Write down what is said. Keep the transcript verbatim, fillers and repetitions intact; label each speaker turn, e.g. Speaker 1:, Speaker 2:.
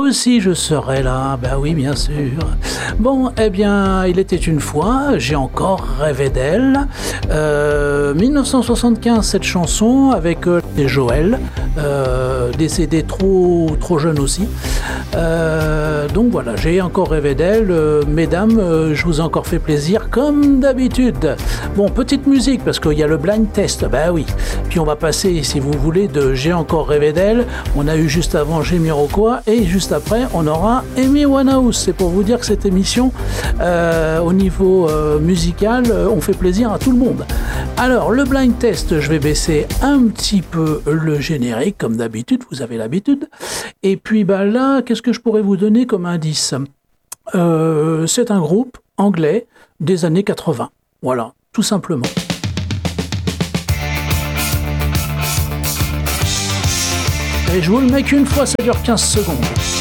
Speaker 1: aussi je serai là, ben oui bien sûr. Bon, eh bien, il était une fois, j'ai encore rêvé d'elle. Euh, dix-neuf cent soixante-quinze, cette chanson avec euh, Joël, euh, décédé trop, trop jeune aussi. Euh, donc voilà, j'ai encore rêvé d'elle. Euh, mesdames, euh, je vous ai encore fait plaisir comme d'habitude. Bon, petite musique parce qu'il y a le blind test, ben oui. Puis on va passer, si vous voulez, de J'ai encore rêvé d'elle. On a eu juste avant Jamiroquai et juste après on aura Amy Winehouse. C'est pour vous dire que cette émission, euh, au niveau euh, musical, euh, on fait plaisir à tout le monde. Alors le blind test, je vais baisser un petit peu le générique comme d'habitude, vous avez l'habitude. Et puis bah là, qu'est-ce que je pourrais vous donner comme indice ? euh, C'est un groupe anglais des années quatre-vingts. Voilà, tout simplement. Et je vous le mets qu'une fois, ça dure quinze secondes.